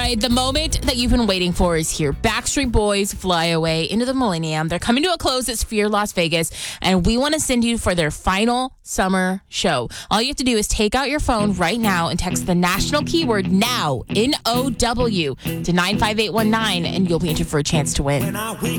right, the moment that you've been waiting for is here. Backstreet Boys Fly Away into the Millennium. They're coming to a close at Sphere Las Vegas, and we want to send you for their final summer show. All you have to do is take out your phone right now and text the national keyword NOW, N-O-W, to 95819, and you'll be entered for a chance to win.